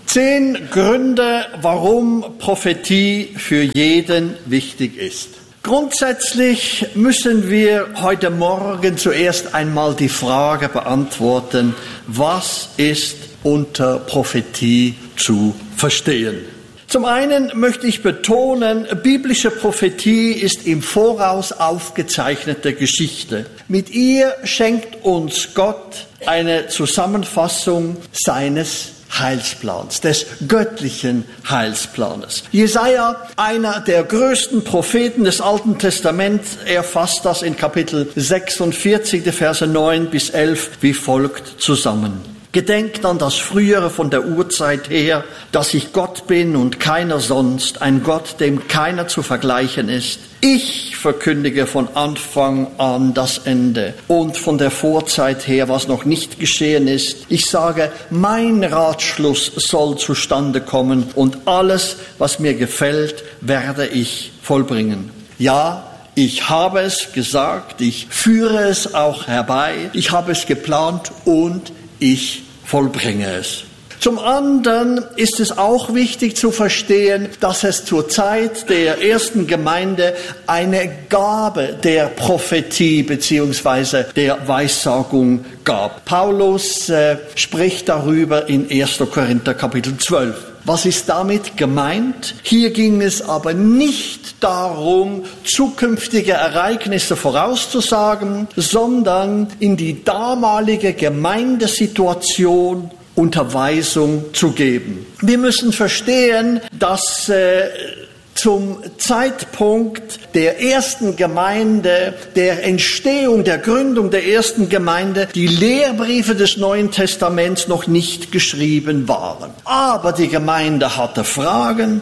10 Gründe, warum Prophetie für jeden wichtig ist. Grundsätzlich müssen wir heute Morgen zuerst einmal die Frage beantworten, was ist unter Prophetie zu verstehen? Zum einen möchte ich betonen, biblische Prophetie ist im Voraus aufgezeichnete Geschichte. Mit ihr schenkt uns Gott eine Zusammenfassung seines Heilsplans, des göttlichen Heilsplanes. Jesaja, einer der größten Propheten des Alten Testaments, er fasst das in Kapitel 46, die Verse 9 bis 11 wie folgt zusammen. Gedenkt an das Frühere von der Urzeit her, dass ich Gott bin und keiner sonst, ein Gott, dem keiner zu vergleichen ist. Ich verkündige von Anfang an das Ende und von der Vorzeit her, was noch nicht geschehen ist. Ich sage, mein Ratschluss soll zustande kommen und alles, was mir gefällt, werde ich vollbringen. Ja, ich habe es gesagt, ich führe es auch herbei, ich habe es geplant und ich vollbringe es. Zum anderen ist es auch wichtig zu verstehen, dass es zur Zeit der ersten Gemeinde eine Gabe der Prophetie bzw. der Weissagung gab. Paulus spricht darüber in 1. Korinther Kapitel 12. Was ist damit gemeint? Hier ging es aber nicht darum, zukünftige Ereignisse vorauszusagen, sondern in die damalige Gemeindesituation Unterweisung zu geben. Wir müssen verstehen, dass zum Zeitpunkt der ersten Gemeinde, der Entstehung, der Gründung der ersten Gemeinde, die Lehrbriefe des Neuen Testaments noch nicht geschrieben waren. Aber die Gemeinde hatte Fragen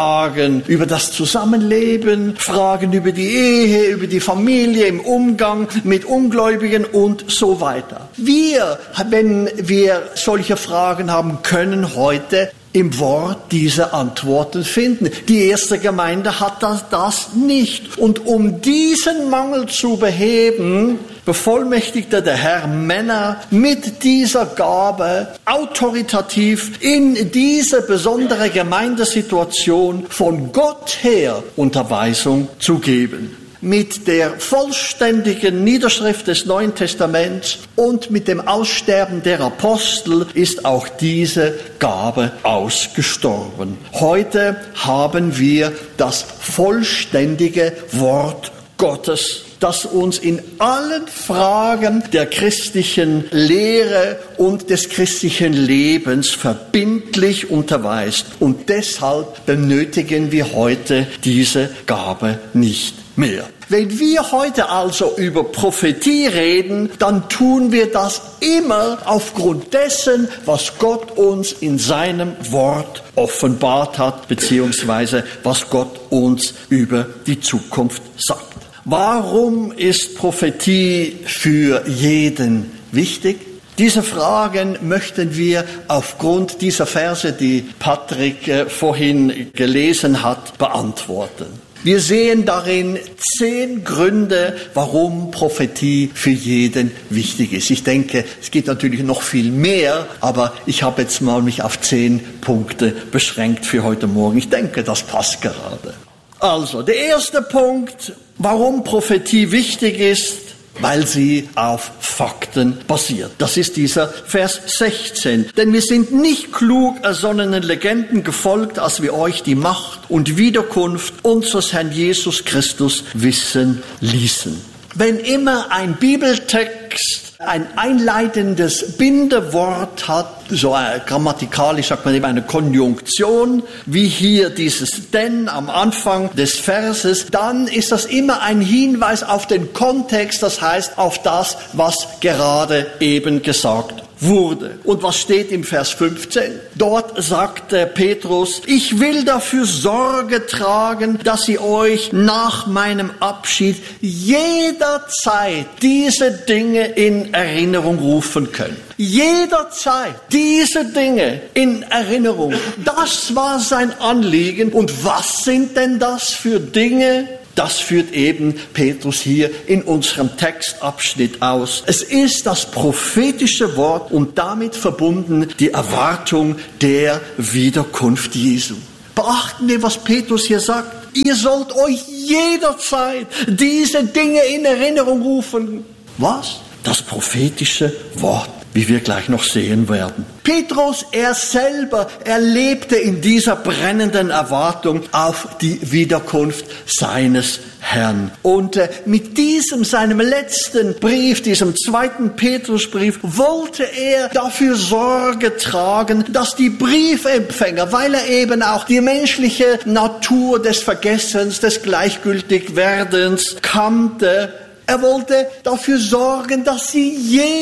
über das Zusammenleben, Fragen über die Ehe, über die Familie, im Umgang mit Ungläubigen und so weiter. Wir, wenn wir solche Fragen haben, können heute im Wort diese Antworten finden. Die erste Gemeinde hat das nicht. Und um diesen Mangel zu beheben, bevollmächtigte der Herr Männer mit dieser Gabe autoritativ in diese besondere Gemeindesituation von Gott her Unterweisung zu geben. Mit der vollständigen Niederschrift des Neuen Testaments und mit dem Aussterben der Apostel ist auch diese Gabe ausgestorben. Heute haben wir das vollständige Wort Gottes, das uns in allen Fragen der christlichen Lehre und des christlichen Lebens verbindlich unterweist. Und deshalb benötigen wir heute diese Gabe nicht mehr. Wenn wir heute also über Prophetie reden, dann tun wir das immer aufgrund dessen, was Gott uns in seinem Wort offenbart hat, beziehungsweise was Gott uns über die Zukunft sagt. Warum ist Prophetie für jeden wichtig? Diese Fragen möchten wir aufgrund dieser Verse, die Patrick vorhin gelesen hat, beantworten. Wir sehen darin 10 Gründe, warum Prophetie für jeden wichtig ist. Ich denke, es gibt natürlich noch viel mehr, aber ich habe jetzt mal mich auf 10 Punkte beschränkt für heute Morgen. Ich denke, das passt gerade. Also, der erste Punkt, warum Prophetie wichtig ist, weil sie auf Fakten basiert. Das ist dieser Vers 16. Denn wir sind nicht klug ersonnenen Legenden gefolgt, als wir euch die Macht und Wiederkunft unseres Herrn Jesus Christus wissen ließen. Wenn immer ein Bibeltext ein einleitendes Bindewort hat, so grammatikalisch sagt man eben eine Konjunktion, wie hier dieses denn am Anfang des Verses, dann ist das immer ein Hinweis auf den Kontext, das heißt auf das, was gerade eben gesagt wurde. Und was steht im Vers 15? Dort sagt Petrus, ich will dafür Sorge tragen, dass ihr euch nach meinem Abschied jederzeit diese Dinge in Erinnerung rufen könnt. Jederzeit diese Dinge in Erinnerung. Das war sein Anliegen. Und was sind denn das für Dinge? das führt eben Petrus hier in unserem Textabschnitt aus. Es ist das prophetische Wort und damit verbunden die Erwartung der Wiederkunft Jesu. Beachten wir, was Petrus hier sagt. Ihr sollt euch jederzeit diese Dinge in Erinnerung rufen. Was? Das prophetische Wort, wie wir gleich noch sehen werden. Petrus, er selber, er lebte in dieser brennenden Erwartung auf die Wiederkunft seines Herrn. Und mit diesem, seinem letzten Brief, diesem 2. Petrusbrief, wollte er dafür Sorge tragen, dass die Briefempfänger, weil er eben auch die menschliche Natur des Vergessens, des Gleichgültigwerdens kannte, er wollte dafür sorgen, dass sie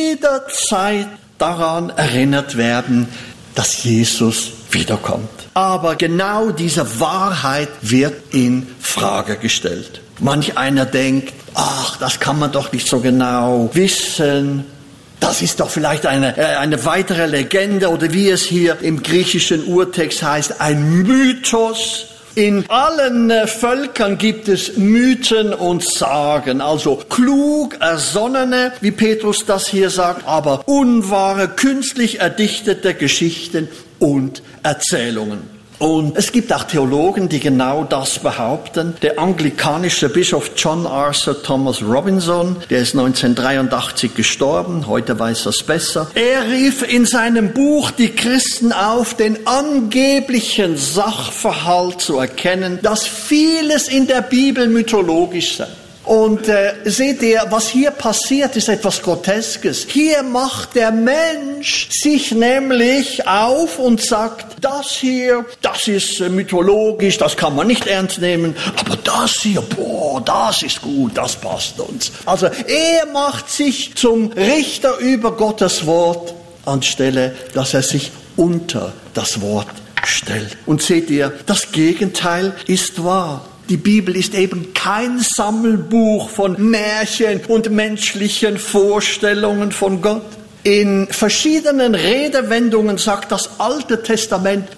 jederzeit daran erinnert werden, dass Jesus wiederkommt. Aber genau diese Wahrheit wird in Frage gestellt. Manch einer denkt, ach, das kann man doch nicht so genau wissen. Das ist doch vielleicht eine weitere Legende oder wie es hier im griechischen Urtext heißt, ein Mythos. In allen Völkern gibt es Mythen und Sagen, also klug ersonnene, wie Petrus das hier sagt, aber unwahre, künstlich erdichtete Geschichten und Erzählungen. Und es gibt auch Theologen, die genau das behaupten. Der anglikanische Bischof John Arthur Thomas Robinson, der ist 1983 gestorben, heute weiß er es besser. Er rief in seinem Buch die Christen auf, den angeblichen Sachverhalt zu erkennen, dass vieles in der Bibel mythologisch sei. Und seht ihr, was hier passiert, ist etwas Groteskes. Hier macht der Mensch sich nämlich auf und sagt, das hier, das ist mythologisch, das kann man nicht ernst nehmen, aber das hier, boah, das ist gut, das passt uns. Also er macht sich zum Richter über Gottes Wort, anstelle, dass er sich unter das Wort stellt. Und seht ihr, das Gegenteil ist wahr. Die Bibel ist eben kein Sammelbuch von Märchen und menschlichen Vorstellungen von Gott. In verschiedenen Redewendungen sagt das Alte Testament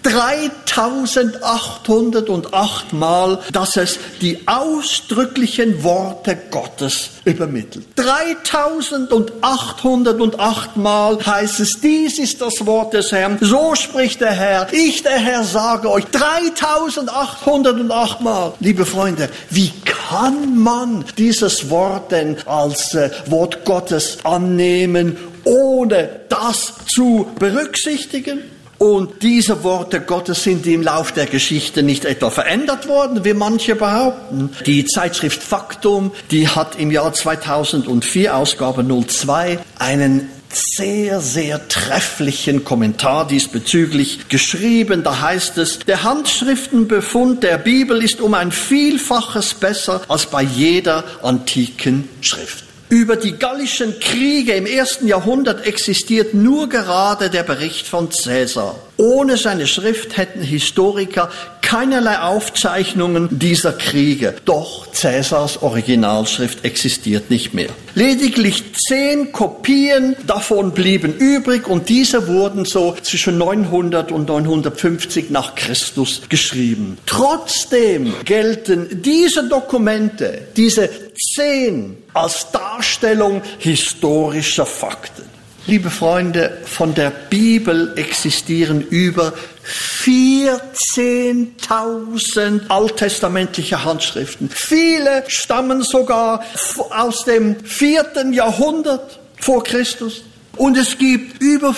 3808 Mal, dass es die ausdrücklichen Worte Gottes übermittelt. 3808 Mal heißt es, dies ist das Wort des Herrn, so spricht der Herr, ich der Herr sage euch, 3808 Mal. Liebe Freunde, wie kann man dieses Wort denn als Wort Gottes annehmen, ohne das zu berücksichtigen? Und diese Worte Gottes sind im Lauf der Geschichte nicht etwa verändert worden, wie manche behaupten. Die Zeitschrift Faktum, die hat im Jahr 2004, Ausgabe 02, einen sehr, sehr trefflichen Kommentar diesbezüglich geschrieben. Da heißt es, der Handschriftenbefund der Bibel ist um ein Vielfaches besser als bei jeder antiken Schrift. Über die gallischen Kriege im 1. Jahrhundert existiert nur gerade der Bericht von Cäsar. Ohne seine Schrift hätten Historiker keinerlei Aufzeichnungen dieser Kriege. Doch Cäsars Originalschrift existiert nicht mehr. Lediglich 10 Kopien davon blieben übrig und diese wurden so zwischen 900 und 950 nach Christus geschrieben. Trotzdem gelten diese Dokumente, diese 10, als Darstellung historischer Fakten. Liebe Freunde, von der Bibel existieren über 14.000 alttestamentliche Handschriften. Viele stammen sogar aus dem 4. Jahrhundert vor Christus. Und es gibt über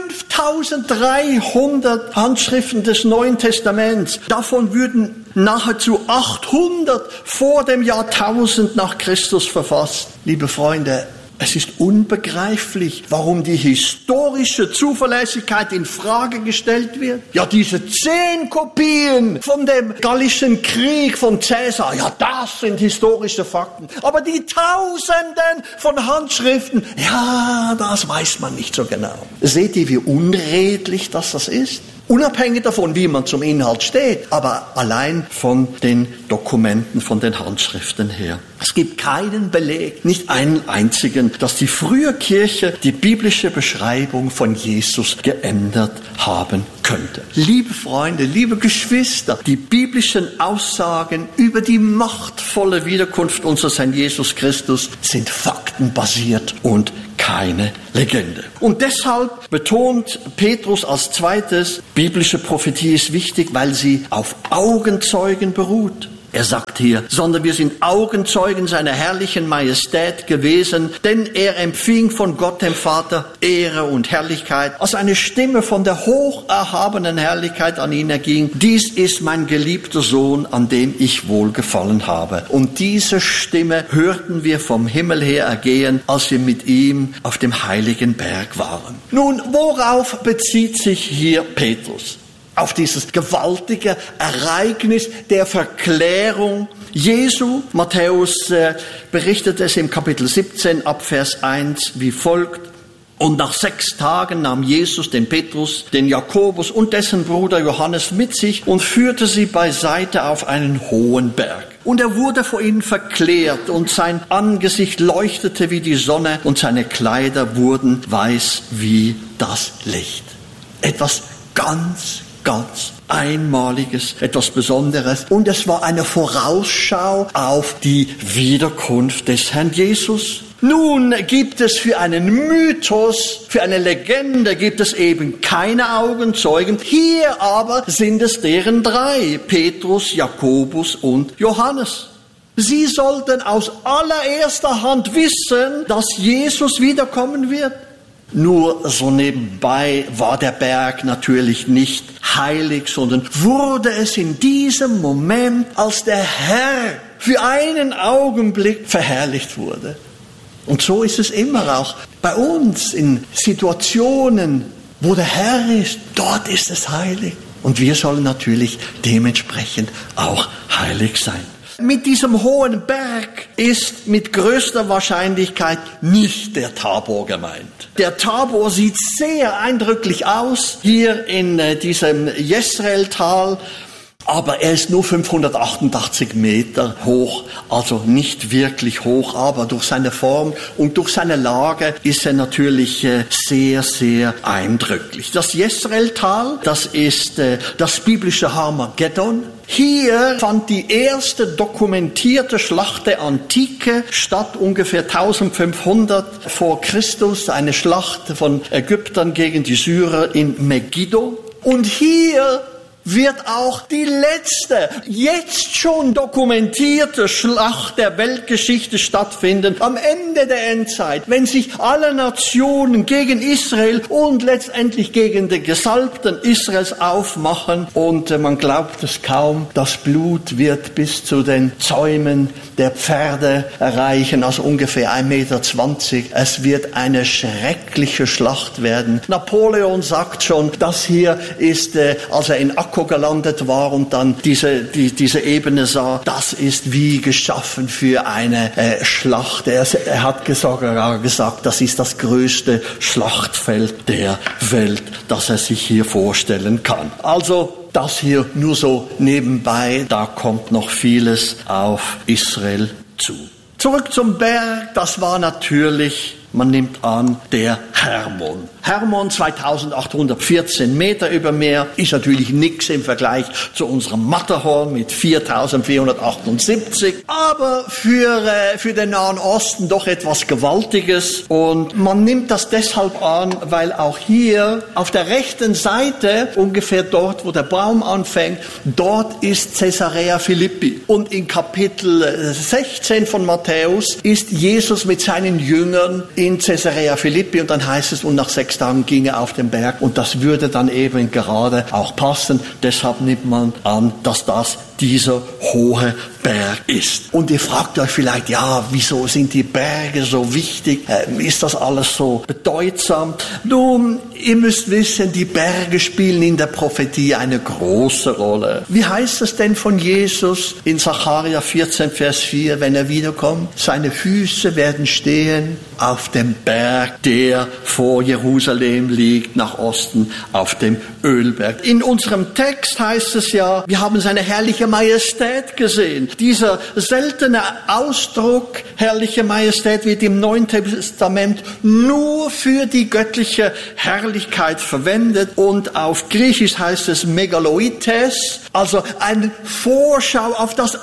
5.300 Handschriften des Neuen Testaments. Davon würden nahezu 800 vor dem Jahr 1000 nach Christus verfasst. Liebe Freunde, es ist unbegreiflich, warum die historische Zuverlässigkeit in Frage gestellt wird. Ja, diese 10 Kopien von dem Gallischen Krieg von Cäsar, ja, das sind historische Fakten. Aber die Tausenden von Handschriften, ja, das weiß man nicht so genau. Seht ihr, wie unredlich das ist? Unabhängig davon, wie man zum Inhalt steht, aber allein von den Dokumenten, von den Handschriften her. Es gibt keinen Beleg, nicht einen einzigen, dass die frühe Kirche die biblische Beschreibung von Jesus geändert haben könnte. Liebe Freunde, liebe Geschwister, die biblischen Aussagen über die machtvolle Wiederkunft unseres Herrn Jesus Christus sind faktenbasiert und keine Legende. Und deshalb betont Petrus als zweites, biblische Prophetie ist wichtig, weil sie auf Augenzeugen beruht. Er sagt hier, sondern wir sind Augenzeugen seiner herrlichen Majestät gewesen, denn er empfing von Gott dem Vater Ehre und Herrlichkeit, als eine Stimme von der hocherhabenen Herrlichkeit an ihn erging. Dies ist mein geliebter Sohn, an dem ich wohlgefallen habe. Und diese Stimme hörten wir vom Himmel her ergehen, als wir mit ihm auf dem heiligen Berg waren. Nun, worauf bezieht sich hier Petrus? Auf dieses gewaltige Ereignis der Verklärung Jesu. Matthäus berichtet es im Kapitel 17 ab Vers 1 wie folgt. Und nach 6 Tagen nahm Jesus den Petrus, den Jakobus und dessen Bruder Johannes mit sich und führte sie beiseite auf einen hohen Berg. Und er wurde vor ihnen verklärt und sein Angesicht leuchtete wie die Sonne und seine Kleider wurden weiß wie das Licht. Etwas ganz Einmaliges, etwas Besonderes. Und es war eine Vorausschau auf die Wiederkunft des Herrn Jesus. Nun gibt es für einen Mythos, für eine Legende gibt es eben keine Augenzeugen. Hier aber sind es deren 3, Petrus, Jakobus und Johannes. Sie sollten aus allererster Hand wissen, dass Jesus wiederkommen wird. Nur so nebenbei war der Berg natürlich nicht heilig, sondern wurde es in diesem Moment, als der Herr für einen Augenblick verherrlicht wurde. Und so ist es immer auch bei uns in Situationen, wo der Herr ist, dort ist es heilig. Und wir sollen natürlich dementsprechend auch heilig sein. Mit diesem hohen Berg ist mit größter Wahrscheinlichkeit nicht der Tabor gemeint. Der Tabor sieht sehr eindrücklich aus, hier in diesem Jesrael-Tal, aber er ist nur 588 Meter hoch, also nicht wirklich hoch, aber durch seine Form und durch seine Lage ist er natürlich sehr, sehr eindrücklich. Das Jesrael-Tal, das ist das biblische Harmageddon. Hier fand die erste dokumentierte Schlacht der Antike statt, ungefähr 1500 vor Christus, eine Schlacht von Ägyptern gegen die Syrer in Megiddo. Und hier wird auch die letzte, jetzt schon dokumentierte Schlacht der Weltgeschichte stattfinden, am Ende der Endzeit, wenn sich alle Nationen gegen Israel und letztendlich gegen den Gesalbten Israels aufmachen und man glaubt es kaum, das Blut wird bis zu den Zäumen der Pferde erreichen, also ungefähr 1,20 Meter. Es wird eine schreckliche Schlacht werden. Napoleon sagt schon, das hier ist, als er in Akko gelandet war und dann diese Ebene sah, das ist wie geschaffen für eine Schlacht. Er hat sogar gesagt, das ist das größte Schlachtfeld der Welt, das er sich hier vorstellen kann. Also das hier nur so nebenbei, da kommt noch vieles auf Israel zu. Zurück zum Berg, das war natürlich, man nimmt an, der Hermon. Hermon, 2814 Meter über Meer, ist natürlich nichts im Vergleich zu unserem Matterhorn mit 4478, aber für den Nahen Osten doch etwas Gewaltiges. Und man nimmt das deshalb an, weil auch hier auf der rechten Seite, ungefähr dort, wo der Baum anfängt, dort ist Caesarea Philippi. Und in Kapitel 16 von Matthäus ist Jesus mit seinen Jüngern in Caesarea Philippi und dann heißt es, und nach 6 Tagen ging er auf den Berg und das würde dann eben gerade auch passen. Deshalb nimmt man an, dass das dieser hohe Berg ist. Und ihr fragt euch vielleicht, ja, wieso sind die Berge so wichtig? Ist das alles so bedeutsam? Nun, ihr müsst wissen, die Berge spielen in der Prophetie eine große Rolle. Wie heißt es denn von Jesus in Sacharja 14, Vers 4, wenn er wiederkommt? Seine Füße werden stehen auf dem Berg, der vor Jerusalem liegt, nach Osten, auf dem Ölberg. In unserem Text heißt es ja, wir haben seine herrliche Majestät gesehen. Dieser seltene Ausdruck, herrliche Majestät, wird im Neuen Testament nur für die göttliche Herrlichkeit verwendet. Und auf Griechisch heißt es Megaloites, also eine Vorschau auf das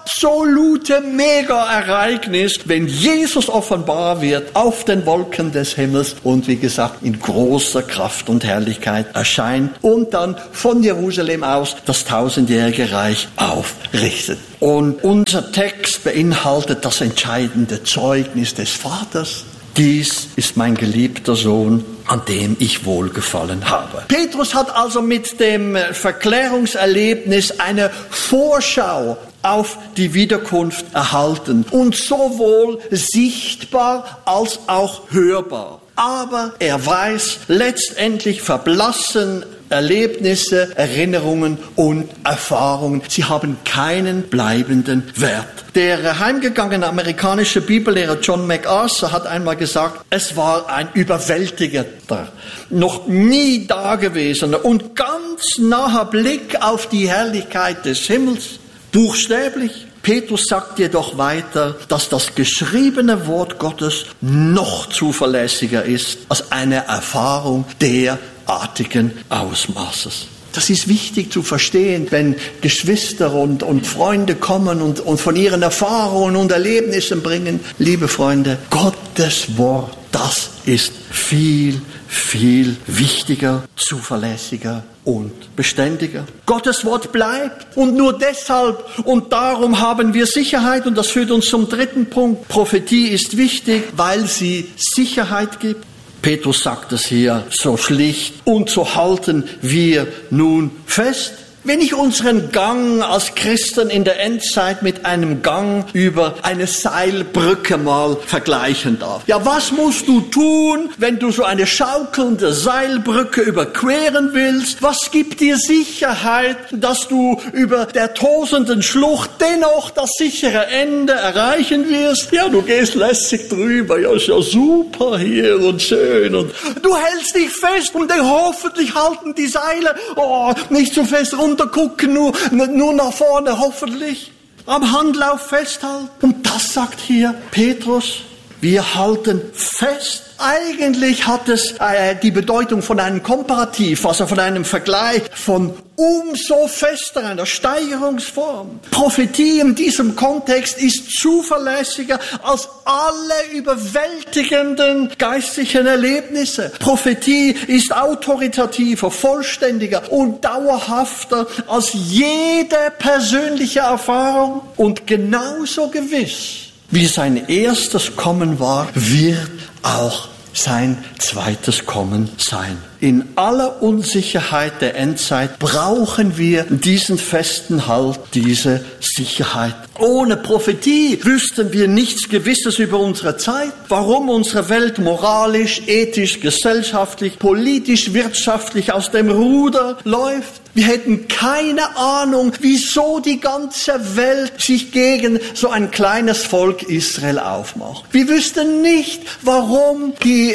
absolute Mega-Ereignis, wenn Jesus offenbar wird auf den Wolken des Himmels und wie gesagt in großer Kraft und Herrlichkeit erscheint und dann von Jerusalem aus das 1000-jährige Reich aufrichtet. Und unser Text beinhaltet das entscheidende Zeugnis des Vaters. Dies ist mein geliebter Sohn, an dem ich wohlgefallen habe. Petrus hat also mit dem Verklärungserlebnis eine Vorschau auf die Wiederkunft erhalten und sowohl sichtbar als auch hörbar. Aber er weiß, letztendlich verblassen Erlebnisse, Erinnerungen und Erfahrungen. Sie haben keinen bleibenden Wert. Der heimgegangene amerikanische Bibellehrer John MacArthur hat einmal gesagt, es war ein überwältigender, noch nie dagewesener und ganz naher Blick auf die Herrlichkeit des Himmels. Buchstäblich. Petrus sagt jedoch weiter, dass das geschriebene Wort Gottes noch zuverlässiger ist als eine Erfahrung derartigen Ausmaßes. Das ist wichtig zu verstehen, wenn Geschwister und Freunde kommen und von ihren Erfahrungen und Erlebnissen bringen. Liebe Freunde, Gottes Wort, das ist viel, viel wichtiger, zuverlässiger und beständiger. Gottes Wort bleibt und nur deshalb und darum haben wir Sicherheit und das führt uns zum dritten Punkt. Prophetie ist wichtig, weil sie Sicherheit gibt. Petrus sagt es hier so schlicht und so halten wir nun fest. Wenn ich unseren Gang als Christen in der Endzeit mit einem Gang über eine Seilbrücke mal vergleichen darf. Ja, was musst du tun, wenn du so eine schaukelnde Seilbrücke überqueren willst? Was gibt dir Sicherheit, dass du über der tosenden Schlucht dennoch das sichere Ende erreichen wirst? Ja, du gehst lässig drüber, ja, ist ja super hier und schön und du hältst dich fest und hoffentlich halten die Seile, nicht zu fest runtergucken, nur nach vorne, hoffentlich. Am Handlauf festhalten. Und das sagt hier Petrus. Wir halten fest. Eigentlich hat es die Bedeutung von einem Komparativ, also von einem Vergleich von umso fester, einer Steigerungsform. Prophetie in diesem Kontext ist zuverlässiger als alle überwältigenden geistlichen Erlebnisse. Prophetie ist autoritativer, vollständiger und dauerhafter als jede persönliche Erfahrung und genauso gewiss, wie sein erstes Kommen war, wird auch sein zweites Kommen sein. In aller Unsicherheit der Endzeit brauchen wir diesen festen Halt, diese Sicherheit. Ohne Prophetie wüssten wir nichts Gewisses über unsere Zeit, warum unsere Welt moralisch, ethisch, gesellschaftlich, politisch, wirtschaftlich aus dem Ruder läuft. Wir hätten keine Ahnung, wieso die ganze Welt sich gegen so ein kleines Volk Israel aufmacht. Wir wüssten nicht, warum die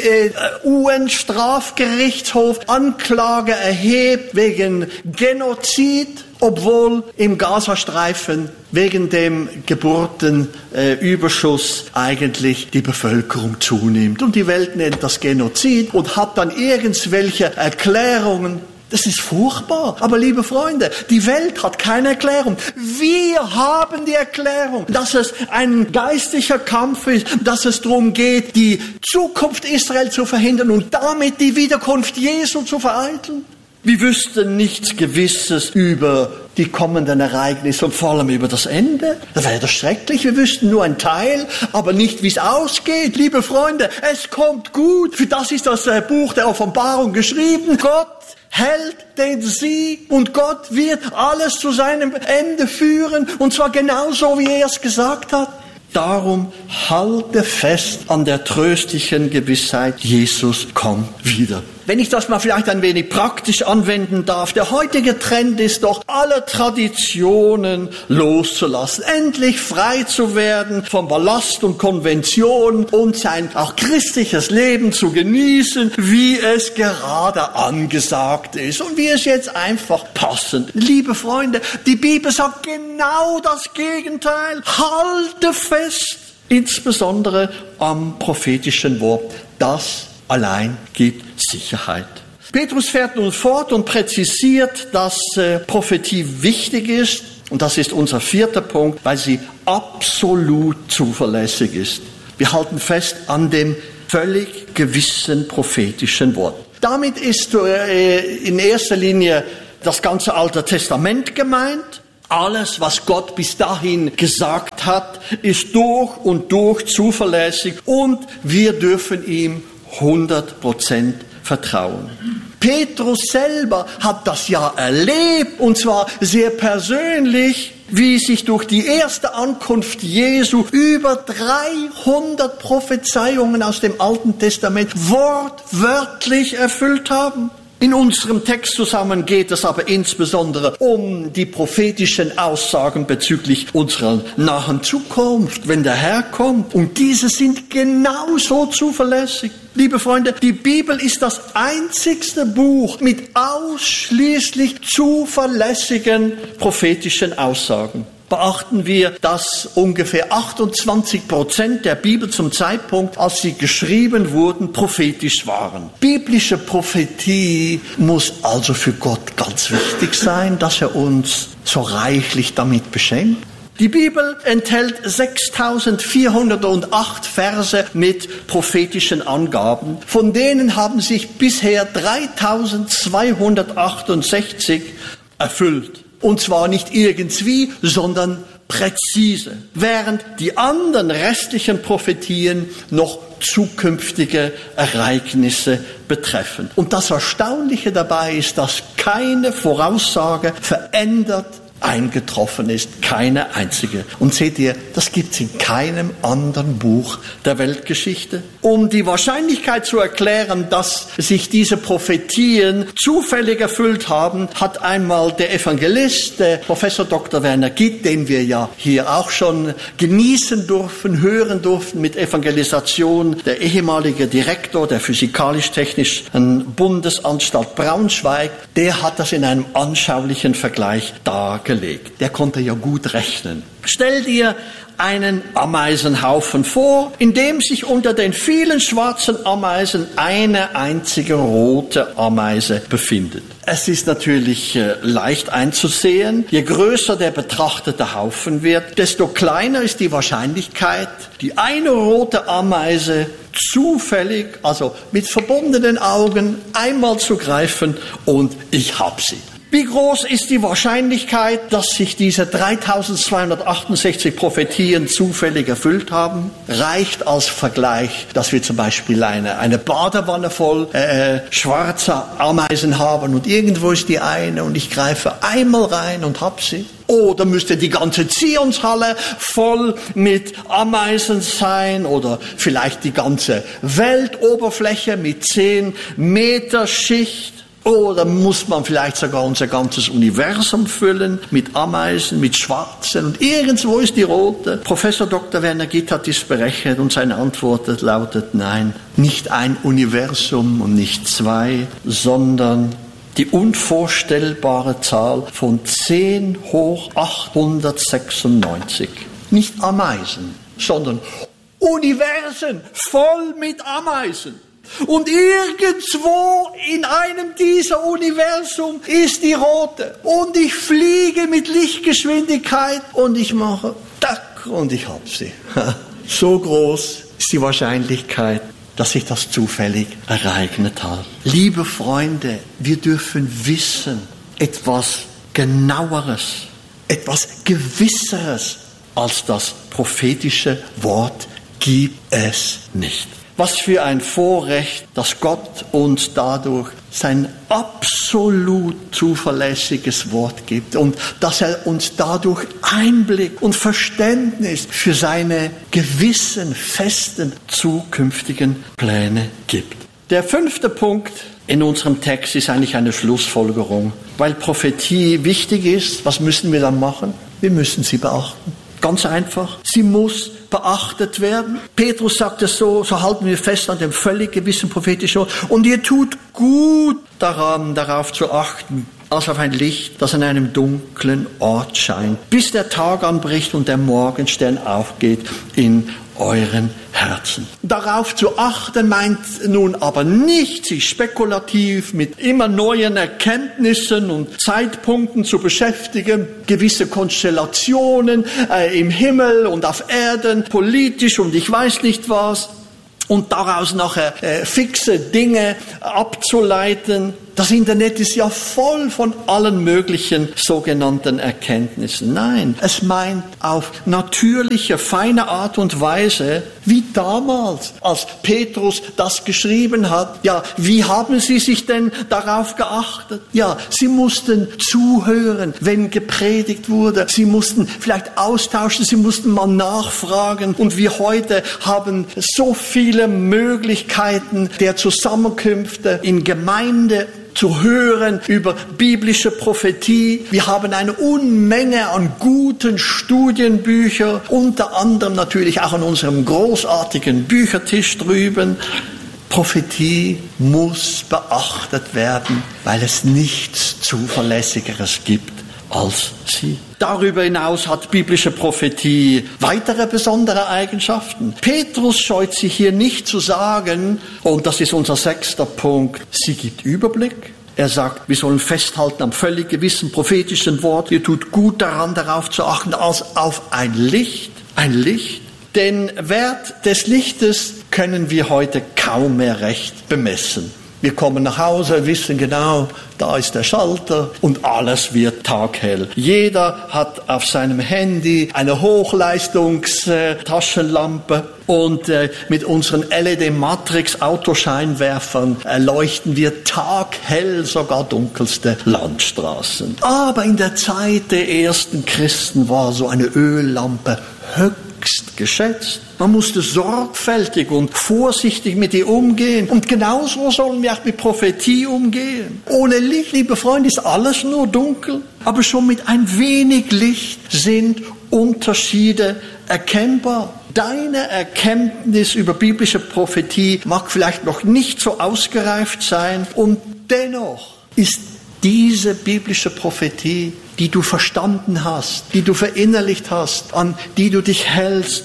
UN-Strafgerichtshof Anklage erhebt wegen Genozid, obwohl im Gazastreifen wegen dem Geburtenüberschuss eigentlich die Bevölkerung zunimmt. Und die Welt nennt das Genozid und hat dann irgendwelche Erklärungen. Das ist furchtbar. Aber liebe Freunde, die Welt hat keine Erklärung. Wir haben die Erklärung, dass es ein geistlicher Kampf ist, dass es darum geht, die Zukunft Israel zu verhindern und damit die Wiederkunft Jesu zu vereiteln. Wir wüssten nichts Gewisses über die kommenden Ereignisse und vor allem über das Ende. Das wäre doch schrecklich. Wir wüssten nur einen Teil, aber nicht, wie es ausgeht. Liebe Freunde, es kommt gut. Für das ist das Buch der Offenbarung geschrieben. Gott hält den Sieg und Gott wird alles zu seinem Ende führen. Und zwar genauso, wie er es gesagt hat. Darum halte fest an der tröstlichen Gewissheit, Jesus kommt wieder. Wenn ich das mal vielleicht ein wenig praktisch anwenden darf, der heutige Trend ist doch, alle Traditionen loszulassen, endlich frei zu werden vom Ballast und Konventionen und sein auch christliches Leben zu genießen, wie es gerade angesagt ist und wie es jetzt einfach passend. Liebe Freunde, die Bibel sagt genau das Gegenteil. Halte fest, insbesondere am prophetischen Wort, das allein gibt Sicherheit. Petrus fährt nun fort und präzisiert, dass Prophetie wichtig ist. Und das ist unser vierter Punkt, weil sie absolut zuverlässig ist. Wir halten fest an dem völlig gewissen prophetischen Wort. Damit ist in erster Linie das ganze Alte Testament gemeint. Alles, was Gott bis dahin gesagt hat, ist durch und durch zuverlässig und wir dürfen ihm 100% vertrauen. Petrus selber hat das ja erlebt, und zwar sehr persönlich, wie sich durch die erste Ankunft Jesu über 300 Prophezeiungen aus dem Alten Testament wortwörtlich erfüllt haben. In unserem Text zusammen geht es aber insbesondere um die prophetischen Aussagen bezüglich unserer nahen Zukunft, wenn der Herr kommt. Und diese sind genauso zuverlässig. Liebe Freunde, die Bibel ist das einzigste Buch mit ausschließlich zuverlässigen prophetischen Aussagen. Beachten wir, dass ungefähr 28% der Bibel zum Zeitpunkt, als sie geschrieben wurden, prophetisch waren. Biblische Prophetie muss also für Gott ganz wichtig sein, dass er uns so reichlich damit beschenkt. Die Bibel enthält 6408 Verse mit prophetischen Angaben. Von denen haben sich bisher 3268 erfüllt. Und zwar nicht irgendwie, sondern präzise. Während die anderen restlichen Prophetien noch zukünftige Ereignisse betreffen. Und das Erstaunliche dabei ist, dass keine Voraussage verändert eingetroffen ist, keine einzige. Und seht ihr, das gibt's in keinem anderen Buch der Weltgeschichte. Um die Wahrscheinlichkeit zu erklären, dass sich diese Prophetien zufällig erfüllt haben, hat einmal der Evangelist, der Professor Dr. Werner Gitt, den wir ja hier auch schon genießen durften, hören durften mit Evangelisation, der ehemalige Direktor der Physikalisch-Technischen Bundesanstalt Braunschweig, der hat das in einem anschaulichen Vergleich dargelegt. Der konnte ja gut rechnen. Stell dir einen Ameisenhaufen vor, in dem sich unter den vielen schwarzen Ameisen eine einzige rote Ameise befindet. Es ist natürlich leicht einzusehen, je größer der betrachtete Haufen wird, desto kleiner ist die Wahrscheinlichkeit, die eine rote Ameise zufällig, also mit verbundenen Augen, einmal zu greifen und ich hab sie. Wie groß ist die Wahrscheinlichkeit, dass sich diese 3268 Prophetien zufällig erfüllt haben? Reicht als Vergleich, dass wir zum Beispiel eine Badewanne voll schwarzer Ameisen haben und irgendwo ist die eine und ich greife einmal rein und hab sie? Oder müsste die ganze Zionshalle voll mit Ameisen sein oder vielleicht die ganze Weltoberfläche mit 10 Meter Schicht? Oder muss man vielleicht sogar unser ganzes Universum füllen mit Ameisen, mit Schwarzen und irgendwo ist die rote? Professor Dr. Werner Gitt hat dies berechnet und seine Antwort lautet nein, nicht ein Universum und nicht zwei, sondern die unvorstellbare Zahl von 10 hoch 896. Nicht Ameisen, sondern Universen voll mit Ameisen. Und irgendwo in einem dieser Universum ist die rote. Und ich fliege mit Lichtgeschwindigkeit und ich mache tack und ich hab sie. So groß ist die Wahrscheinlichkeit, dass sich das zufällig ereignet hat. Liebe Freunde, wir dürfen wissen, etwas Genaueres, etwas Gewisseres als das prophetische Wort gibt es nicht. Was für ein Vorrecht, dass Gott uns dadurch sein absolut zuverlässiges Wort gibt und dass er uns dadurch Einblick und Verständnis für seine gewissen, festen, zukünftigen Pläne gibt. Der 5. Punkt in unserem Text ist eigentlich eine Schlussfolgerung. Weil Prophetie wichtig ist, was müssen wir dann machen? Wir müssen sie beachten. Ganz einfach. Sie muss beachtet werden. Petrus sagt es so halten wir fest an dem völlig gewissen prophetischen Wort. Und ihr tut gut daran, darauf zu achten, als auf ein Licht, das an einem dunklen Ort scheint, bis der Tag anbricht und der Morgenstern aufgeht in euren Herzen. Darauf zu achten meint nun aber nicht, sich spekulativ mit immer neuen Erkenntnissen und Zeitpunkten zu beschäftigen, gewisse Konstellationen im Himmel und auf Erden, politisch und ich weiß nicht was, und daraus nachher fixe Dinge abzuleiten. Das Internet ist ja voll von allen möglichen sogenannten Erkenntnissen. Nein, es meint auf natürliche, feine Art und Weise, wie damals, als Petrus das geschrieben hat. Ja, wie haben sie sich denn darauf geachtet? Ja, sie mussten zuhören, wenn gepredigt wurde. Sie mussten vielleicht austauschen, sie mussten mal nachfragen. Und wir heute haben so viele Möglichkeiten der Zusammenkünfte in Gemeinde zu hören über biblische Prophetie. Wir haben eine Unmenge an guten Studienbüchern, unter anderem natürlich auch an unserem großartigen Büchertisch drüben. Prophetie muss beachtet werden, weil es nichts Zuverlässigeres gibt als sie. Darüber hinaus hat biblische Prophetie weitere besondere Eigenschaften. Petrus scheut sich hier nicht zu sagen, und das ist unser 6. Punkt, sie gibt Überblick. Er sagt, wir sollen festhalten am völlig gewissen prophetischen Wort. Ihr tut gut daran, darauf zu achten, als auf ein Licht. Ein Licht. Den Wert des Lichtes können wir heute kaum mehr recht bemessen. Wir kommen nach Hause, wissen genau, da ist der Schalter und alles wird taghell. Jeder hat auf seinem Handy eine Hochleistungstaschenlampe und mit unseren LED-Matrix-Autoscheinwerfern leuchten wir taghell sogar dunkelste Landstraßen. Aber in der Zeit der ersten Christen war so eine Öllampe höchst geschätzt. Man musste sorgfältig und vorsichtig mit ihr umgehen. Und genauso sollen wir auch mit Prophetie umgehen. Ohne Licht, liebe Freunde, ist alles nur dunkel. Aber schon mit ein wenig Licht sind Unterschiede erkennbar. Deine Erkenntnis über biblische Prophetie mag vielleicht noch nicht so ausgereift sein. Und dennoch ist diese biblische Prophetie, die du verstanden hast, die du verinnerlicht hast, an die du dich hältst,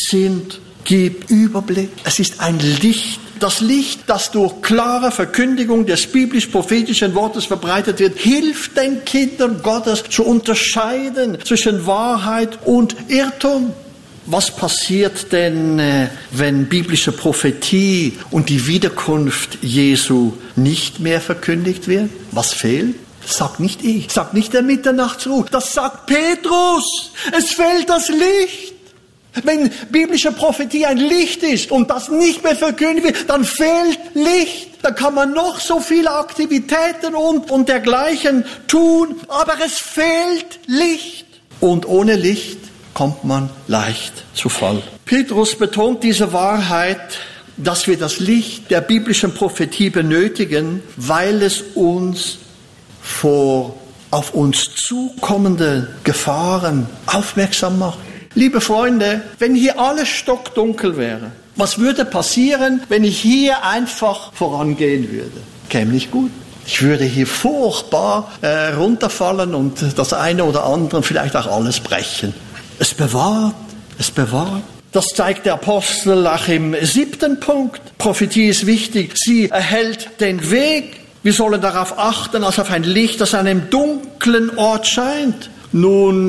gib Überblick. Es ist ein Licht. Das Licht, das durch klare Verkündigung des biblisch-prophetischen Wortes verbreitet wird, hilft den Kindern Gottes zu unterscheiden zwischen Wahrheit und Irrtum. Was passiert denn, wenn biblische Prophetie und die Wiederkunft Jesu nicht mehr verkündigt wird? Was fehlt? Das sagt nicht ich, das sagt nicht der Mitternachtsruf, das sagt Petrus. Es fehlt das Licht. Wenn biblische Prophetie ein Licht ist und das nicht mehr verkündigt wird, dann fehlt Licht. Da kann man noch so viele Aktivitäten und dergleichen tun, aber es fehlt Licht. Und ohne Licht kommt man leicht zu Fall. Petrus betont diese Wahrheit, dass wir das Licht der biblischen Prophetie benötigen, weil es uns vor auf uns zukommende Gefahren aufmerksam macht. Liebe Freunde, wenn hier alles stockdunkel wäre, was würde passieren, wenn ich hier einfach vorangehen würde? Käme nicht gut. Ich würde hier furchtbar runterfallen und das eine oder andere, vielleicht auch alles brechen. Es bewahrt. Das zeigt der Apostel auch im 7. Punkt. Prophetie ist wichtig. Sie erhält den Weg. Wir sollen darauf achten, als auf ein Licht, das an einem dunklen Ort scheint. Nun,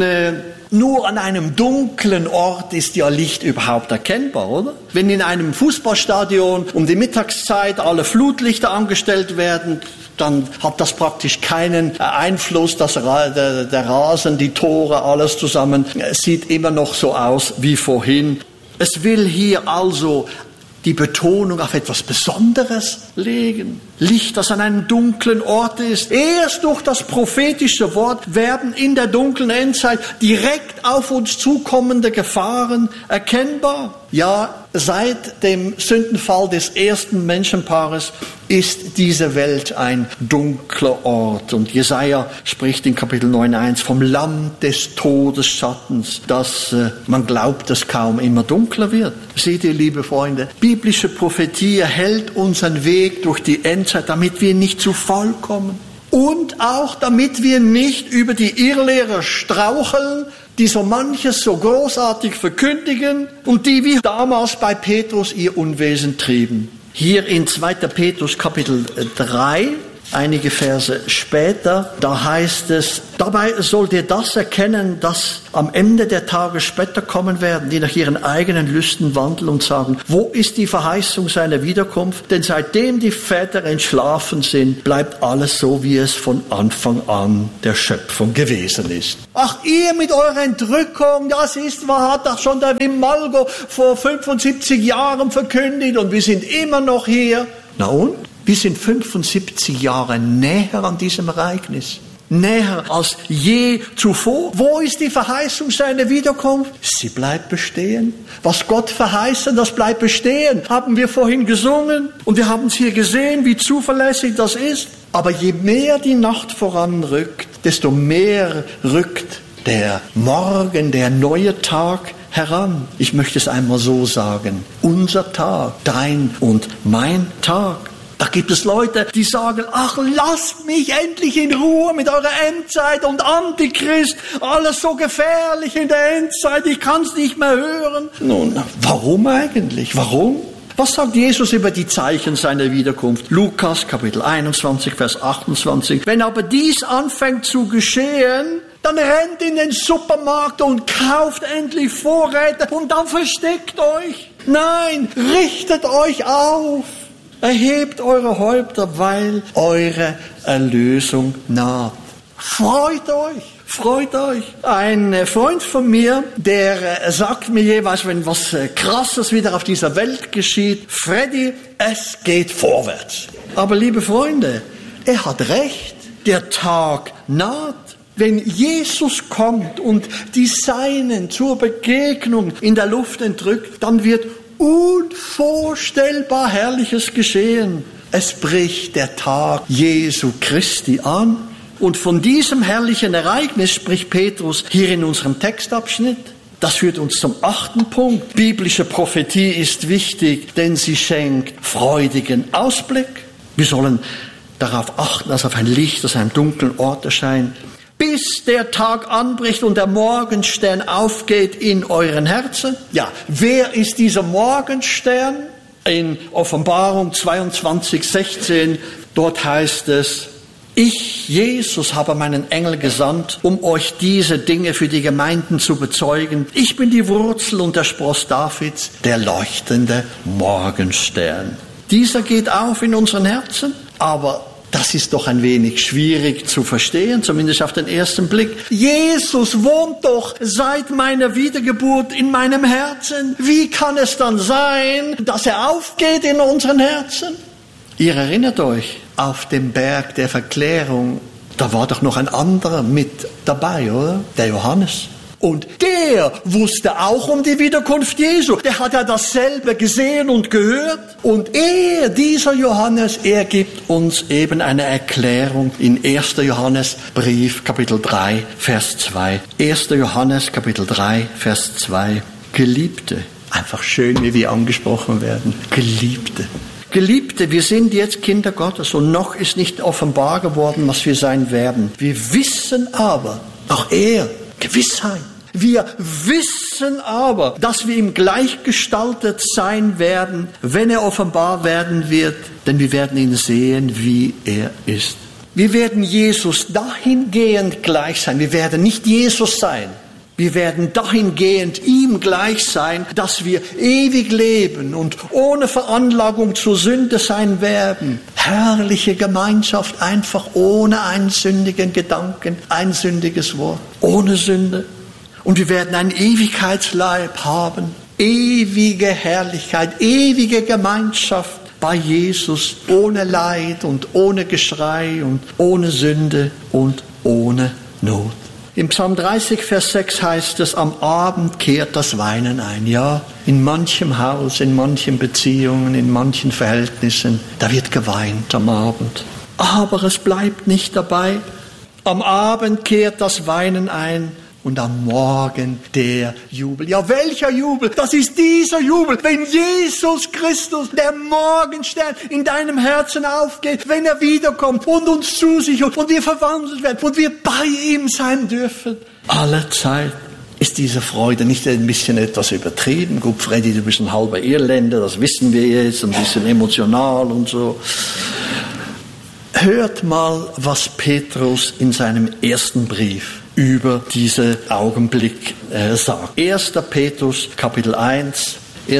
nur an einem dunklen Ort ist ja Licht überhaupt erkennbar, oder? Wenn in einem Fußballstadion um die Mittagszeit alle Flutlichter angestellt werden, dann hat das praktisch keinen Einfluss, dass der Rasen, die Tore, alles zusammen sieht immer noch so aus wie vorhin. Es will hier also die Betonung auf etwas Besonderes legen. Licht, das an einem dunklen Ort ist. Erst durch das prophetische Wort werden in der dunklen Endzeit direkt auf uns zukommende Gefahren erkennbar. Ja, seit dem Sündenfall des ersten Menschenpaares ist diese Welt ein dunkler Ort. Und Jesaja spricht in Kapitel 9,1 vom Land des Todesschattens, dass man glaubt, es kaum immer dunkler wird. Seht ihr, liebe Freunde, biblische Prophetie erhält unseren Weg durch die Endzeit, damit wir nicht zu Fall kommen. Und auch damit wir nicht über die Irrlehrer straucheln, die so manches so großartig verkündigen und die wie damals bei Petrus ihr Unwesen trieben. Hier in 2. Petrus Kapitel 3, einige Verse später, da heißt es, dabei sollt ihr das erkennen, dass am Ende der Tage später kommen werden, die nach ihren eigenen Lüsten wandeln und sagen, wo ist die Verheißung seiner Wiederkunft? Denn seitdem die Väter entschlafen sind, bleibt alles so, wie es von Anfang an der Schöpfung gewesen ist. Ach, ihr mit eurer Entrückung, das ist, was hat doch schon der Wim Malgo vor 75 Jahren verkündigt und wir sind immer noch hier. Na und? Wir sind 75 Jahre näher an diesem Ereignis. Näher als je zuvor. Wo ist die Verheißung seiner Wiederkunft? Sie bleibt bestehen. Was Gott verheißen, das bleibt bestehen. Haben wir vorhin gesungen und wir haben es hier gesehen, wie zuverlässig das ist. Aber je mehr die Nacht voranrückt, desto mehr rückt der Morgen, der neue Tag heran. Ich möchte es einmal so sagen. Unser Tag, dein und mein Tag. Da gibt es Leute, die sagen, ach, lasst mich endlich in Ruhe mit eurer Endzeit und Antichrist. Alles so gefährlich in der Endzeit, ich kann es nicht mehr hören. Nun, warum eigentlich? Warum? Was sagt Jesus über die Zeichen seiner Wiederkunft? Lukas, Kapitel 21, Vers 28. Wenn aber dies anfängt zu geschehen, dann rennt in den Supermarkt und kauft endlich Vorräte und dann versteckt euch. Nein, richtet euch auf. Erhebt eure Häupter, weil eure Erlösung naht. Freut euch, freut euch. Ein Freund von mir, der sagt mir jeweils, wenn was Krasses wieder auf dieser Welt geschieht, Freddy, es geht vorwärts. Aber liebe Freunde, er hat recht, der Tag naht. Wenn Jesus kommt und die Seinen zur Begegnung in der Luft entrückt, dann wird unvorstellbar Herrliches geschehen. Es bricht der Tag Jesu Christi an. Und von diesem herrlichen Ereignis spricht Petrus hier in unserem Textabschnitt. Das führt uns zum 8. Punkt. Biblische Prophetie ist wichtig, denn sie schenkt freudigen Ausblick. Wir sollen darauf achten, dass auf ein Licht aus einem dunklen Ort erscheint. Bis der Tag anbricht und der Morgenstern aufgeht in euren Herzen. Ja, wer ist dieser Morgenstern? In Offenbarung 22,16, dort heißt es, ich, Jesus, habe meinen Engel gesandt, um euch diese Dinge für die Gemeinden zu bezeugen. Ich bin die Wurzel und der Spross Davids, der leuchtende Morgenstern. Dieser geht auf in unseren Herzen, aber das ist doch ein wenig schwierig zu verstehen, zumindest auf den ersten Blick. Jesus wohnt doch seit meiner Wiedergeburt in meinem Herzen. Wie kann es dann sein, dass er aufgeht in unseren Herzen? Ihr erinnert euch, auf dem Berg der Verklärung, da war doch noch ein anderer mit dabei, oder? Der Johannes. Und der wusste auch um die Wiederkunft Jesu. Der hat ja dasselbe gesehen und gehört. Und dieser Johannes, er gibt uns eben eine Erklärung in 1. Johannes Brief, Kapitel 3, Vers 2. 1. Johannes, Kapitel 3, Vers 2. Geliebte, einfach schön, wie wir angesprochen werden. Geliebte. Geliebte, wir sind jetzt Kinder Gottes und noch ist nicht offenbar geworden, was wir sein werden. Wir wissen aber, auch Gewissheit. Wir wissen aber, dass wir ihm gleichgestaltet sein werden, wenn er offenbar werden wird, denn wir werden ihn sehen, wie er ist. Wir werden Jesus dahingehend gleich sein. Wir werden nicht Jesus sein. Wir werden dahingehend ihm gleich sein, dass wir ewig leben und ohne Veranlagung zur Sünde sein werden. Herrliche Gemeinschaft, einfach ohne einen sündigen Gedanken, ein sündiges Wort, ohne Sünde. Und wir werden einen Ewigkeitsleib haben, ewige Herrlichkeit, ewige Gemeinschaft bei Jesus, ohne Leid und ohne Geschrei und ohne Sünde und ohne Not. Im Psalm 30, Vers 6 heißt es, am Abend kehrt das Weinen ein. Ja, in manchem Haus, in manchen Beziehungen, in manchen Verhältnissen, da wird geweint am Abend. Aber es bleibt nicht dabei. Am Abend kehrt das Weinen ein und am Morgen der Jubel. Ja, welcher Jubel? Das ist dieser Jubel, wenn Jesus Christus, der Morgenstern, in deinem Herzen aufgeht, wenn er wiederkommt und uns zu sich holt und wir verwandelt werden und wir bei ihm sein dürfen. Alle Zeit ist diese Freude nicht ein bisschen etwas übertrieben. Gut, Freddy, du bist ein halber Irländer, das wissen wir jetzt, ein bisschen emotional und so. Hört mal, was Petrus in seinem ersten Brief über diesen Augenblick sagt. 1. Petrus Kapitel 1,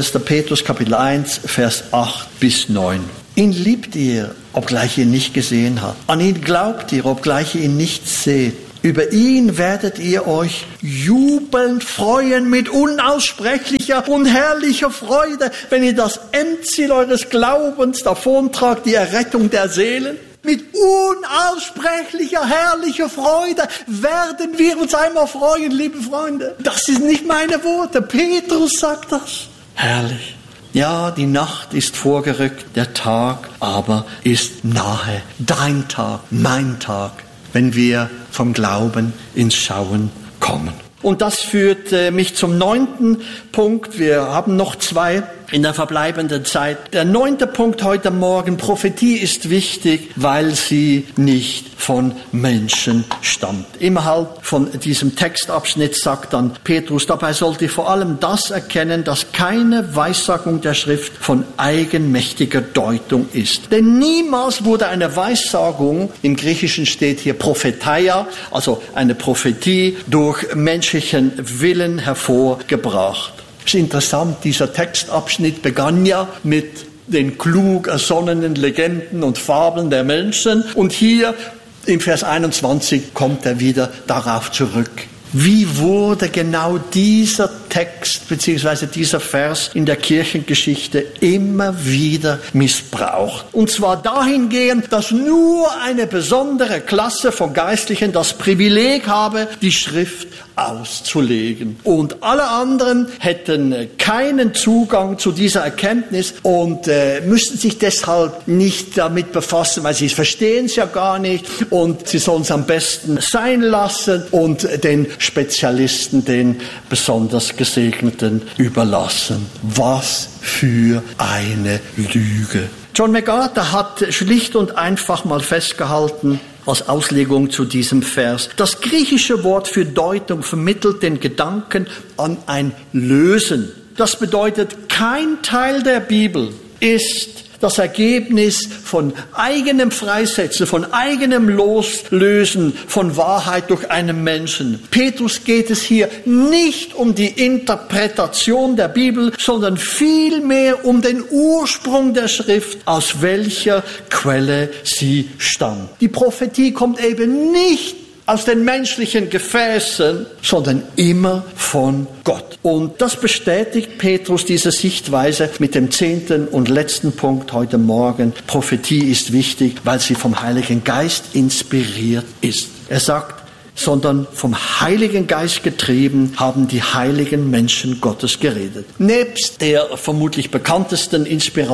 Vers 8 bis 9. Ihn liebt ihr, obgleich ihr ihn nicht gesehen habt. An ihn glaubt ihr, obgleich ihr ihn nicht seht. Über ihn werdet ihr euch jubelnd freuen mit unaussprechlicher und herrlicher Freude, wenn ihr das Endziel eures Glaubens davontragt, die Errettung der Seelen. Mit unaussprechlicher, herrlicher Freude werden wir uns einmal freuen, liebe Freunde. Das sind nicht meine Worte. Petrus sagt das. Herrlich. Ja, die Nacht ist vorgerückt, der Tag aber ist nahe. Dein Tag, mein Tag, wenn wir vom Glauben ins Schauen kommen. Und das führt mich zum 9. Punkt. Wir haben noch 2 in der verbleibenden Zeit. Der 9. Punkt heute Morgen, Prophetie ist wichtig, weil sie nicht von Menschen stammt. Innerhalb von diesem Textabschnitt sagt dann Petrus, dabei sollt ihr vor allem das erkennen, dass keine Weissagung der Schrift von eigenmächtiger Deutung ist. Denn niemals wurde eine Weissagung, im Griechischen steht hier Propheteia, also eine Prophetie, durch menschlichen Willen hervorgebracht. Es ist interessant, dieser Textabschnitt begann ja mit den klug ersonnenen Legenden und Fabeln der Menschen. Und hier im Vers 21 kommt er wieder darauf zurück. Wie wurde genau dieser Text bzw. dieser Vers in der Kirchengeschichte immer wieder missbraucht? Und zwar dahingehend, dass nur eine besondere Klasse von Geistlichen das Privileg habe, die Schrift auszulegen. Und alle anderen hätten keinen Zugang zu dieser Erkenntnis und müssten sich deshalb nicht damit befassen, weil sie verstehen es ja gar nicht und sie sollen es am besten sein lassen und den Spezialisten, den besonders Gesegneten überlassen. Was für eine Lüge. John MacArthur hat schlicht und einfach mal festgehalten, als Auslegung zu diesem Vers: Das griechische Wort für Deutung vermittelt den Gedanken an ein Lösen. Das bedeutet, kein Teil der Bibel ist das Ergebnis von eigenem Freisetzen, von eigenem Loslösen von Wahrheit durch einen Menschen. Petrus geht es hier nicht um die Interpretation der Bibel, sondern vielmehr um den Ursprung der Schrift, aus welcher Quelle sie stammt. Die Prophetie kommt eben nicht aus den menschlichen Gefäßen, sondern immer von Gott. Und das bestätigt Petrus, diese Sichtweise, mit dem 10. und letzten Punkt heute Morgen. Prophetie ist wichtig, weil sie vom Heiligen Geist inspiriert ist. Er sagt, sondern vom Heiligen Geist getrieben haben die heiligen Menschen Gottes geredet. Nebst der vermutlich bekanntesten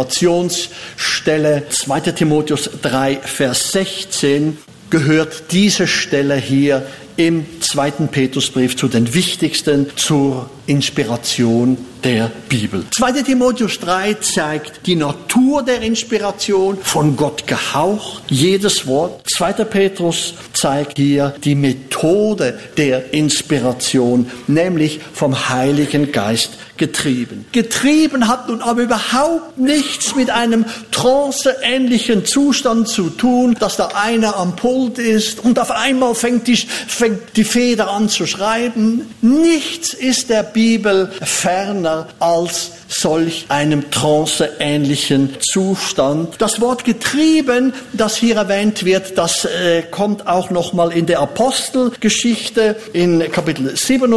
Inspirationsstelle 2. Timotheus 3, Vers 16, gehört diese Stelle hier im 2. Petrusbrief zu den wichtigsten zur Inspiration der Bibel. 2. Timotheus 3 zeigt die Natur der Inspiration, von Gott gehaucht, jedes Wort. 2. Petrus zeigt hier die Methode der Inspiration, nämlich vom Heiligen Geist getrieben. Getrieben hat nun aber überhaupt nichts mit einem tranceähnlichen Zustand zu tun, dass da einer am Pult ist und auf einmal fängt die Feder an zu schreiben. Nichts ist der Bibel ferner als solch einem tranceähnlichen Zustand. Das Wort getrieben, das hier erwähnt wird, das kommt auch nochmal in der Apostelgeschichte in Kapitel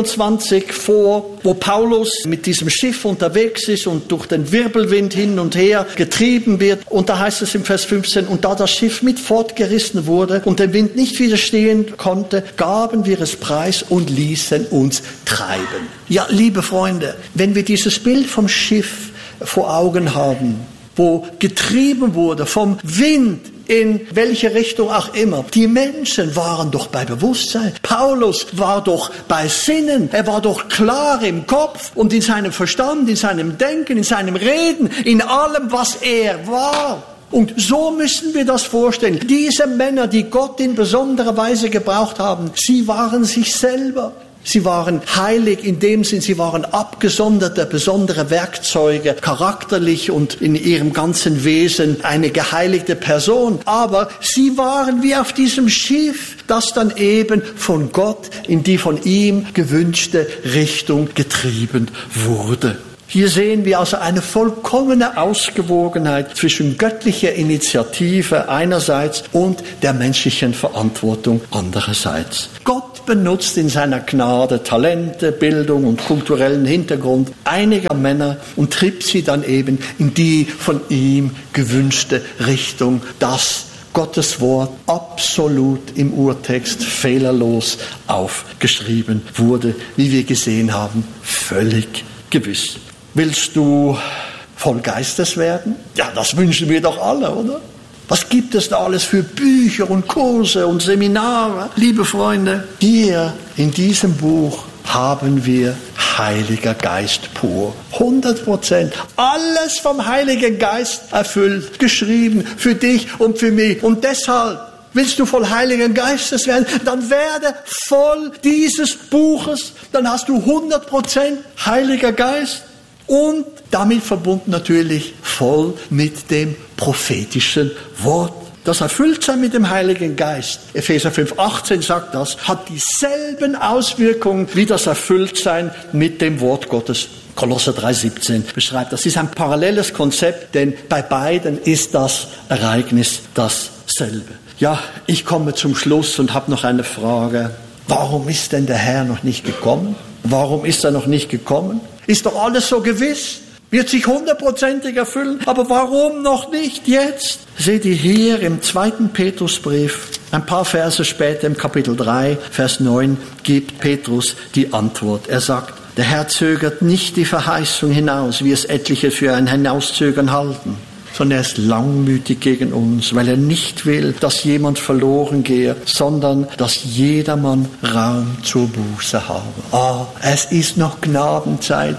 27 vor, wo Paulus mit diesem Schiff unterwegs ist und durch den Wirbelwind hin und her getrieben wird. Und da heißt es im Vers 15, und da das Schiff mit fortgerissen wurde und der Wind nicht widerstehen konnte, gaben wir es preis und ließen uns treiben. Ja, liebe Freunde, wenn wir dieses Bild vom Schiff vor Augen haben, wo getrieben wurde vom Wind, in welche Richtung auch immer. Die Menschen waren doch bei Bewusstsein. Paulus war doch bei Sinnen. Er war doch klar im Kopf und in seinem Verstand, in seinem Denken, in seinem Reden, in allem, was er war. Und so müssen wir das vorstellen. Diese Männer, die Gott in besonderer Weise gebraucht haben, sie waren sich selber. Sie waren heilig in dem Sinn, sie waren abgesonderte, besondere Werkzeuge, charakterlich und in ihrem ganzen Wesen eine geheiligte Person. Aber sie waren wie auf diesem Schiff, das dann eben von Gott in die von ihm gewünschte Richtung getrieben wurde. Hier sehen wir also eine vollkommene Ausgewogenheit zwischen göttlicher Initiative einerseits und der menschlichen Verantwortung andererseits. Gott benutzt in seiner Gnade Talente, Bildung und kulturellen Hintergrund einiger Männer und trieb sie dann eben in die von ihm gewünschte Richtung, dass Gottes Wort absolut im Urtext fehlerlos aufgeschrieben wurde, wie wir gesehen haben, völlig gewiss. Willst du voll Geistes werden? Ja, das wünschen wir doch alle, oder? Was gibt es da alles für Bücher und Kurse und Seminare? Liebe Freunde, hier in diesem Buch haben wir Heiliger Geist pur. 100%. Alles vom Heiligen Geist erfüllt, geschrieben für dich und für mich. Und deshalb, willst du voll Heiligen Geistes werden, dann werde voll dieses Buches. Dann hast du 100% Heiliger Geist. Und damit verbunden natürlich voll mit dem prophetischen Wort. Das Erfülltsein mit dem Heiligen Geist, Epheser 5,18 sagt das, hat dieselben Auswirkungen wie das Erfülltsein mit dem Wort Gottes. Kolosser 3,17 beschreibt, das ist ein paralleles Konzept, denn bei beiden ist das Ereignis dasselbe. Ja, ich komme zum Schluss und habe noch eine Frage. Warum ist denn der Herr noch nicht gekommen? Warum ist er noch nicht gekommen? Ist doch alles so gewiss, wird sich 100%ig erfüllen, aber warum noch nicht jetzt? Seht ihr hier im 2. Petrusbrief, ein paar Verse später im Kapitel 3, Vers 9, gibt Petrus die Antwort. Er sagt, der Herr zögert nicht die Verheißung hinaus, wie es etliche für ein Hinauszögern halten, sondern er ist langmütig gegen uns, weil er nicht will, dass jemand verloren gehe, sondern dass jedermann Raum zur Buße habe. Es ist noch Gnadenzeit.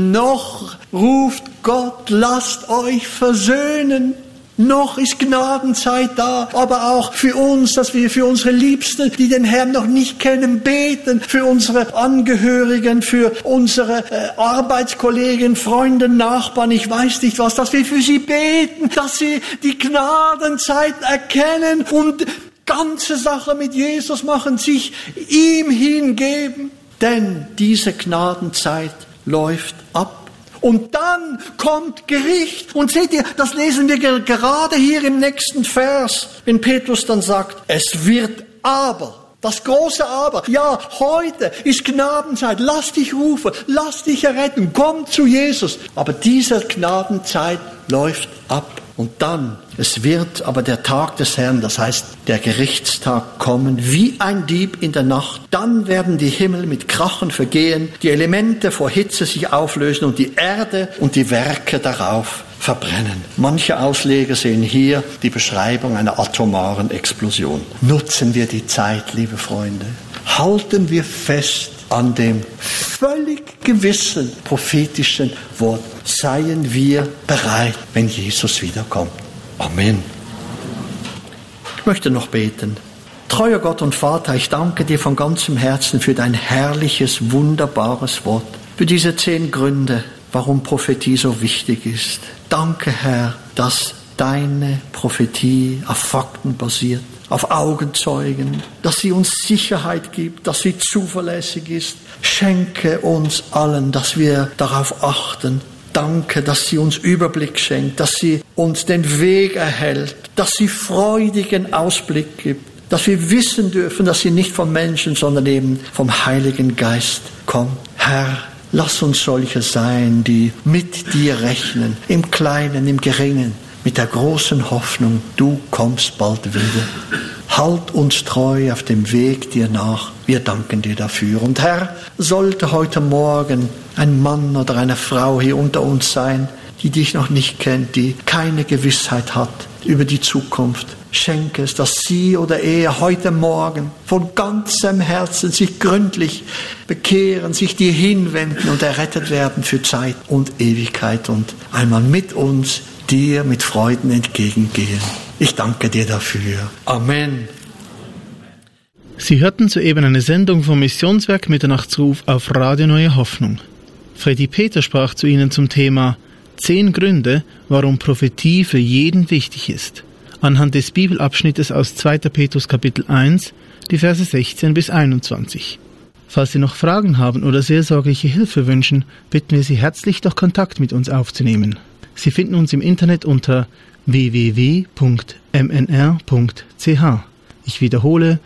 Noch ruft Gott, lasst euch versöhnen. Noch ist Gnadenzeit da, aber auch für uns, dass wir für unsere Liebsten, die den Herrn noch nicht kennen, beten, für unsere Angehörigen, für unsere Arbeitskollegen, Freunde, Nachbarn, ich weiß nicht was, dass wir für sie beten, dass sie die Gnadenzeit erkennen und ganze Sache mit Jesus machen, sich ihm hingeben, denn diese Gnadenzeit läuft ab. Und dann kommt Gericht. Und seht ihr, das lesen wir gerade hier im nächsten Vers, wenn Petrus dann sagt, es wird aber, das große Aber, ja, heute ist Gnadenzeit, lass dich rufen, lass dich erretten, komm zu Jesus. Aber diese Gnadenzeit läuft ab. Und dann, es wird aber der Tag des Herrn, das heißt der Gerichtstag kommen, wie ein Dieb in der Nacht. Dann werden die Himmel mit Krachen vergehen, die Elemente vor Hitze sich auflösen und die Erde und die Werke darauf verbrennen. Manche Ausleger sehen hier die Beschreibung einer atomaren Explosion. Nutzen wir die Zeit, liebe Freunde. Halten wir fest an dem völlig gewissen prophetischen Wort. Seien wir bereit, wenn Jesus wiederkommt. Amen. Ich möchte noch beten. Treuer Gott und Vater, ich danke dir von ganzem Herzen für dein herrliches, wunderbares Wort. Für diese 10 Gründe, warum Prophetie so wichtig ist. Danke, Herr, dass deine Prophetie auf Fakten basiert, auf Augenzeugen, dass sie uns Sicherheit gibt, dass sie zuverlässig ist. Schenke uns allen, dass wir darauf achten. Danke, dass sie uns Überblick schenkt, dass sie uns den Weg erhält, dass sie freudigen Ausblick gibt, dass wir wissen dürfen, dass sie nicht vom Menschen, sondern eben vom Heiligen Geist kommt. Herr, lass uns solche sein, die mit dir rechnen, im Kleinen, im Geringen, mit der großen Hoffnung, du kommst bald wieder. Halt uns treu auf dem Weg dir nach. Wir danken dir dafür. Und Herr, sollte heute Morgen ein Mann oder eine Frau hier unter uns sein, die dich noch nicht kennt, die keine Gewissheit hat über die Zukunft, schenke es, dass sie oder er heute Morgen von ganzem Herzen sich gründlich bekehren, sich dir hinwenden und errettet werden für Zeit und Ewigkeit und einmal mit uns dir mit Freuden entgegengehen. Ich danke dir dafür. Amen. Sie hörten soeben eine Sendung vom Missionswerk Mitternachtsruf auf Radio Neue Hoffnung. Freddy Peter sprach zu Ihnen zum Thema 10 Gründe, warum Prophetie für jeden wichtig ist, anhand des Bibelabschnittes aus 2. Petrus Kapitel 1, die Verse 16 bis 21. Falls Sie noch Fragen haben oder seelsorgliche Hilfe wünschen, bitten wir Sie herzlich, doch Kontakt mit uns aufzunehmen. Sie finden uns im Internet unter www.mnr.ch. Ich wiederhole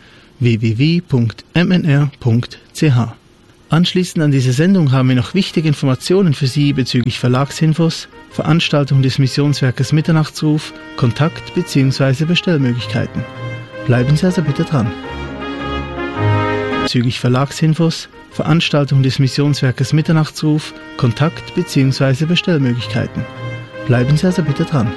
www.mnr.ch. Anschließend an diese Sendung haben wir noch wichtige Informationen für Sie bezüglich Verlagsinfos, Veranstaltung des Missionswerkes Mitternachtsruf, Kontakt bzw. Bestellmöglichkeiten. Bleiben Sie also bitte dran. Bezüglich Verlagsinfos, Veranstaltung des Missionswerkes Mitternachtsruf, Kontakt bzw. Bestellmöglichkeiten. Bleiben Sie also bitte dran.